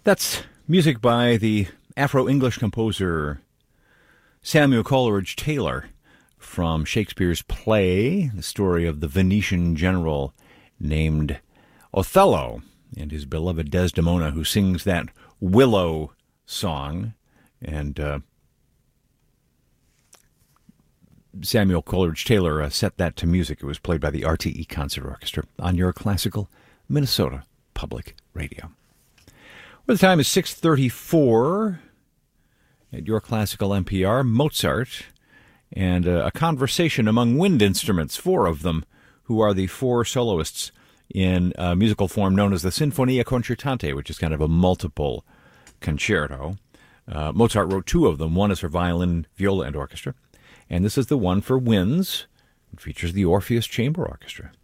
That's music by the Afro-English composer Samuel Coleridge Taylor from Shakespeare's play, the story of the Venetian general named Othello and his beloved Desdemona, who sings that willow song. And Samuel Coleridge Taylor set that to music. It was played by the RTE Concert Orchestra on your classical Minnesota Public Radio. Well, the time is 6:34 at your classical NPR. Mozart and a conversation among wind instruments, four of them, who are the four soloists in a musical form known as the Sinfonia Concertante, which is kind of a multiple concerto. Mozart wrote two of them. One is for violin, viola, and orchestra. And this is the one for winds. It features the Orpheus Chamber Orchestra.